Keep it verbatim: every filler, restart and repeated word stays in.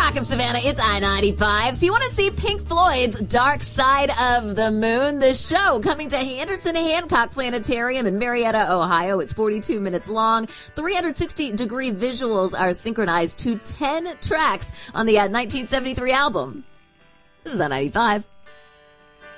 Rock of Savannah, it's I ninety-five. So you want to see Pink Floyd's Dark Side of the Moon? The show coming to Anderson Hancock Planetarium in Marietta, Ohio. It's forty-two minutes long. three hundred sixty degree visuals are synchronized to ten tracks on the uh, nineteen seventy-three album. This is I ninety-five.